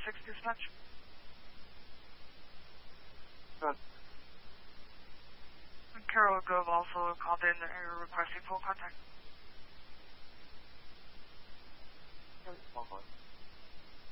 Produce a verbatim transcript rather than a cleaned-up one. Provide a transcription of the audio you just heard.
six dispatch. Good. And Carol Gove also called in and requesting full contact. Good.